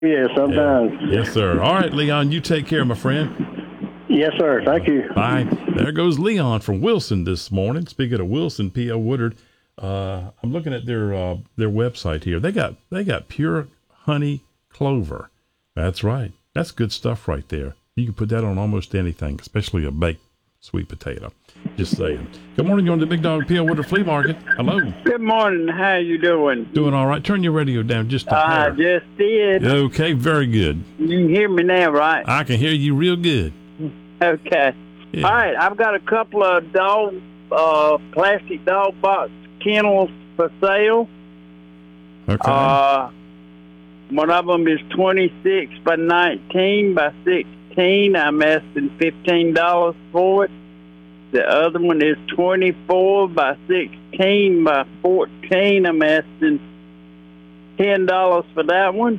Yeah, sometimes. Yeah. Yes, sir. All right, Leon, you take care, my friend. Yes, sir. Thank you. Bye. There goes Leon from Wilson this morning. Speaking of Wilson, P.O. Woodard, I'm looking at their website here. They got pure honey clover. That's right. That's good stuff right there. You can put that on almost anything, especially a baked sweet potato. Just saying. Good morning. You're on the Big Dog P.O. Woodard Flea Market. Hello. Good morning. How you doing? Doing all right. Turn your radio down just a hair. I just did. Okay, very good. You can hear me now, right? I can hear you real good. Okay. Yeah. All right. I've got a couple of plastic dog box kennels for sale. Okay. One of them is 26 by 19 by 16. I'm asking $15 for it. The other one is 24 by 16 by 14. I'm asking $10 for that one.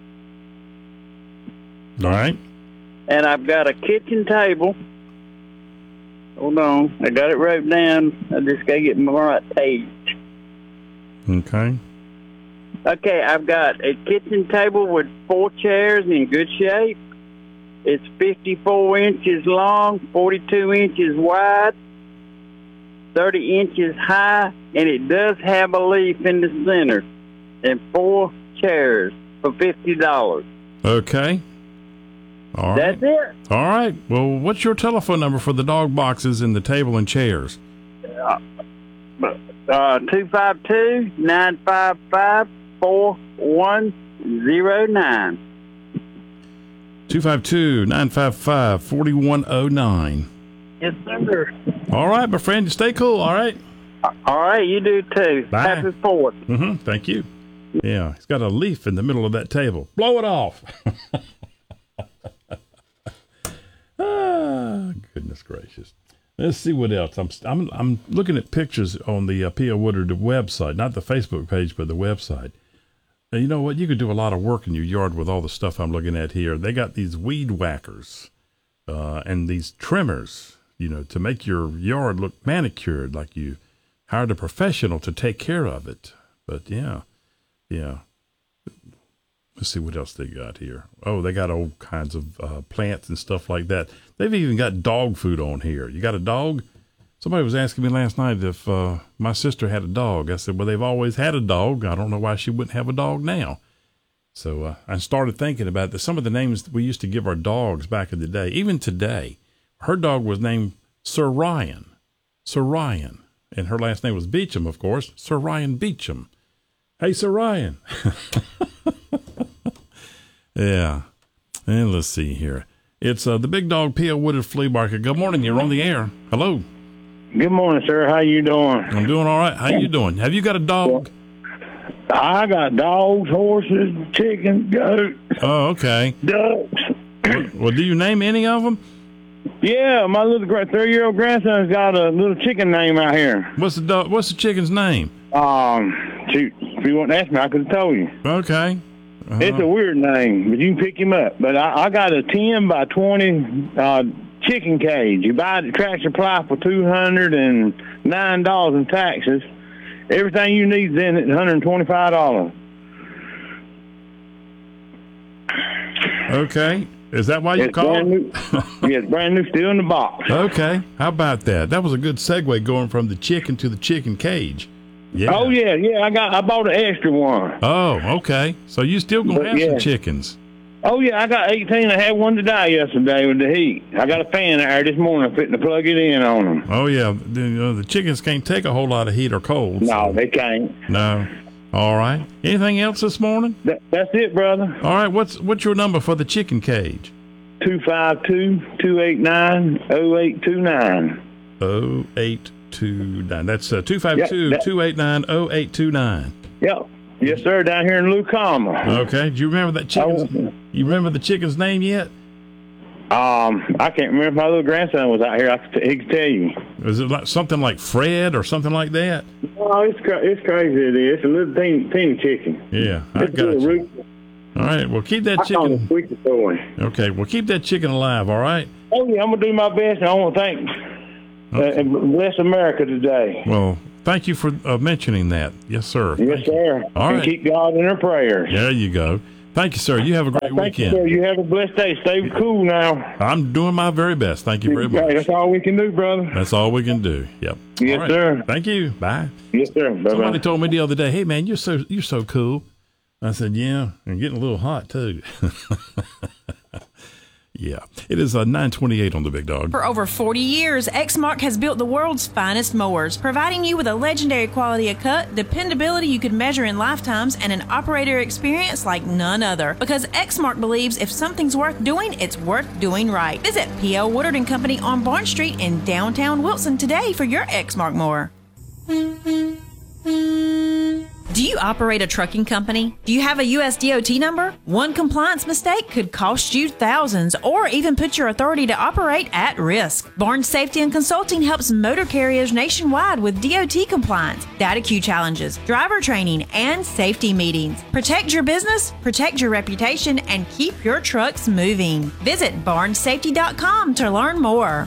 All right. And I've got a kitchen table. Hold on. I got it wrote down. I just got to get my right page. Okay. Okay, I've got a kitchen table with 4 chairs in good shape. It's 54 inches long, 42 inches wide, 30 inches high, and it does have a leaf in the center. And 4 chairs for $50. Okay. All right. That's it. All right. Well, what's your telephone number for the dog boxes and the table and chairs? 252-955-4109. 252-955-4109. Yes, sir. All right, my friend. You stay cool, all right? All right, you do too. Bye. Happy 4th. Mm-hmm. Thank you. Yeah, he's got a leaf in the middle of that table. Blow it off. Goodness gracious. Let's see what else. I'm looking at pictures on the P.O. Woodard website, not the Facebook page, but the website. And you know what? You could do a lot of work in your yard with all the stuff I'm looking at here. They got these weed whackers and these trimmers, to make your yard look manicured, like you hired a professional to take care of it. But yeah. Let's see what else they got here. Oh, they got all kinds of plants and stuff like that. They've even got dog food on here. You got a dog? Somebody was asking me last night if my sister had a dog. I said, well, they've always had a dog. I don't know why she wouldn't have a dog now. So I started thinking about some of the names that we used to give our dogs back in the day. Even today, her dog was named Sir Ryan. Sir Ryan. And her last name was Beecham, of course. Sir Ryan Beecham. Hey, Sir Ryan. Yeah. And let's see here. It's the Big Dog P.O. Woodard Flea Market. Good morning. You're on the air. Hello. Good morning, sir. How you doing? I'm doing all right. How you doing? Have you got a dog? I got dogs, horses, chickens, goats. Oh, okay. Ducks. Well, do you name any of them? Yeah, my little 3-year-old grandson's got a little chicken name out here. What's the chicken's name? Shoot, if you wouldn't ask me, I could have told you. Okay. It's a weird name, but you can pick him up. But I got a 10 by 20 chicken cage. You buy it at Tractor Supply for $209 in taxes. Everything you need's in it, $125. Okay. Is that why you called? Yeah, it's brand new, still in the box. Okay. How about that? That was a good segue going from the chicken to the chicken cage. Yeah. Oh yeah. I bought an extra one. Oh, okay. So you still gonna have some chickens? Oh yeah, I got 18. I had one to die yesterday with the heat. I got a fan out there this morning, fitting to plug it in on them. Oh yeah, the chickens can't take a whole lot of heat or cold. No, they can't. No. All right. Anything else this morning? That's it, brother. All right. What's your number for the chicken cage? 252-289-0829. 0829. That's 252-289-0829. Yep. Yes, sir. Down here in Lucama. Okay. Do you remember that chicken? You remember the chicken's name yet? I can't remember if my little grandson was out here. He could tell you. Is it like something like Fred or something like that? Oh, it's crazy. It is. It's a little teeny chicken. Yeah, I got you. All right. Well, keep that chicken. Okay. Well, keep that chicken alive. All right. Oh yeah, I'm gonna do my best. And I want to thank and bless America today. Well, thank you for mentioning that. Yes, sir. Yes, sir. All right. Keep God in our prayers. There you go. Thank you, sir. You have a great Thank you, weekend. sir. You have a blessed day. Stay cool now. I'm doing my very best. Thank you very Okay, much. that's all we can do, brother. That's all we can do. Yep. Yes, All right. sir. Thank you. Bye. Yes, sir. Bye-bye. Somebody told me the other day, "Hey, man, you're so cool." I said, "Yeah, and getting a little hot too." Yeah, it is 9:28 on the Big Dog. For over 40 years, Exmark has built the world's finest mowers, providing you with a legendary quality of cut, dependability you could measure in lifetimes, and an operator experience like none other. Because Exmark believes if something's worth doing, it's worth doing right. Visit P.L. Woodard & Company on Barnes Street in downtown Wilson today for your Exmark mower. Do you operate a trucking company? Do you have a U.S. DOT number? One compliance mistake could cost you thousands or even put your authority to operate at risk. Barnes Safety and Consulting helps motor carriers nationwide with DOT compliance, data queue challenges, driver training, and safety meetings. Protect your business, protect your reputation, and keep your trucks moving. Visit barnesafety.com to learn more.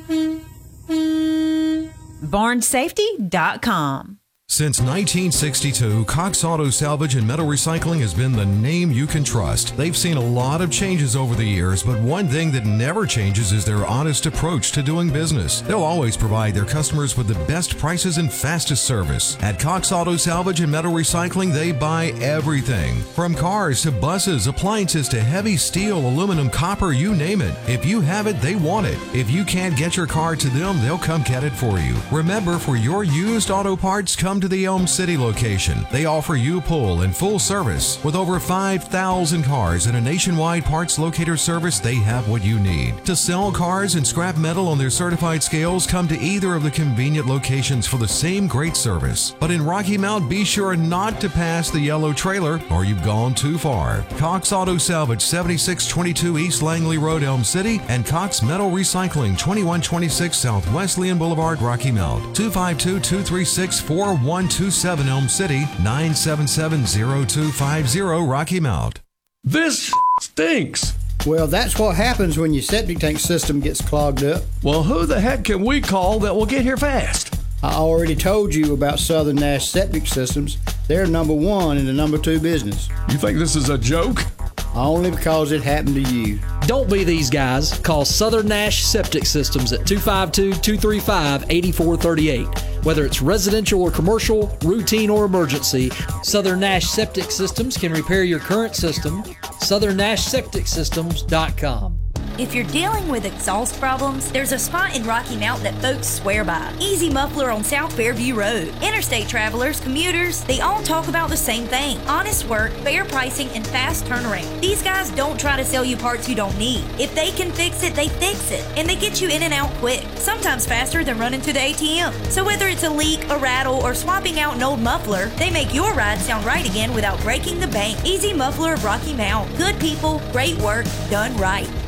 barnesafety.com. Since 1962, Cox Auto Salvage and Metal Recycling has been the name you can trust. They've seen a lot of changes over the years, but one thing that never changes is their honest approach to doing business. They'll always provide their customers with the best prices and fastest service. At Cox Auto Salvage and Metal Recycling, they buy everything. From cars to buses, appliances to heavy steel, aluminum, copper, you name it. If you have it, they want it. If you can't get your car to them, they'll come get it for you. Remember, for your used auto parts, come to the Elm City location. They offer you pull and full service. With over 5,000 cars and a nationwide parts locator service, they have what you need. To sell cars and scrap metal on their certified scales, come to either of the convenient locations for the same great service. But in Rocky Mount, be sure not to pass the yellow trailer or you've gone too far. Cox Auto Salvage, 7622 East Langley Road, Elm City, and Cox Metal Recycling, 2126 South Wesleyan Boulevard, Rocky Mount. 252-236-4127 Elm City, 977-0250 Rocky Mount. This stinks. Well, that's what happens when your septic tank system gets clogged up. Well, who the heck can we call that will get here fast? I already told you about Southern Nash Septic Systems. They're number one in the number two business. You think this is a joke? Only because it happened to you. Don't be these guys. Call Southern Nash Septic Systems at 252-235-8438. Whether it's residential or commercial, routine or emergency, Southern Nash Septic Systems can repair your current system. SouthernNashSepticSystems.com. If you're dealing with exhaust problems, there's a spot in Rocky Mount that folks swear by. Easy Muffler on South Fairview Road. Interstate travelers, commuters, they all talk about the same thing. Honest work, fair pricing, and fast turnaround. These guys don't try to sell you parts you don't need. If they can fix it, they fix it. And they get you in and out quick. Sometimes faster than running to the ATM. So whether it's a leak, a rattle, or swapping out an old muffler, they make your ride sound right again without breaking the bank. Easy Muffler of Rocky Mount. Good people, great work, done right.